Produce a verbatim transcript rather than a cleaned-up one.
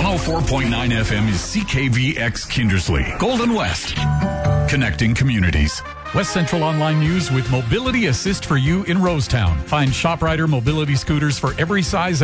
oh four point nine F M is C K V X Kindersley, Golden West, connecting communities. West Central Online News with Mobility Assist for You in Rosetown. Find ShopRider mobility scooters for every size